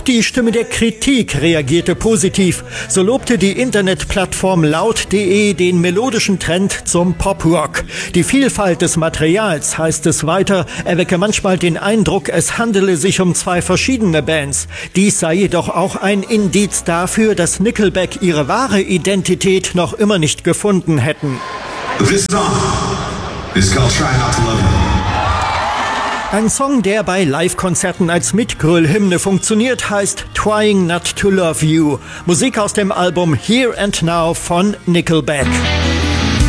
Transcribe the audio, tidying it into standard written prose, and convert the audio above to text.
Die Stimme der Kritik reagierte positiv. So lobte die Internetplattform laut.de den melodischen Trend zum Pop-Rock. Die Vielfalt des Materials, heißt es weiter, erwecke manchmal den Eindruck, es handele sich um zwei verschiedene Bands. Dies sei jedoch auch ein Indiz dafür, dass Nickelback ihre wahre Identität noch immer nicht gefunden hätten. This song is called Try Not to Love You. Ein Song, der bei Live-Konzerten als Mitgröl-Hymne funktioniert, heißt Trying Not to Love You. Musik aus dem Album Here and Now von Nickelback.